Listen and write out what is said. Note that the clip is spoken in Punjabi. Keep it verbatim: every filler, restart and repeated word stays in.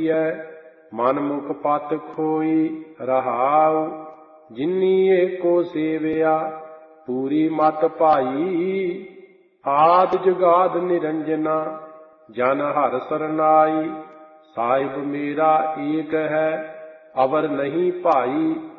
ਹੋਈਐ, ਮਨ ਮੁਖ ਪਤ ਖੋਈ ਰਹਾਉ। ਜਿਨੀ ਏਕੋ ਸੇਵਿਆ ਪੂਰੀ ਮਤ ਭਾਈ, ਆਦਿ ਜੁਗਾਦਿ ਨਿਰੰਜਨਾ ਜਨ ਹਰਿ ਸਰਨਾਈ। ਸਾਹਿਬ ਮੇਰਾ ਏਕ ਹੈ ਅਵਰ ਨਹੀਂ ਭਾਈ,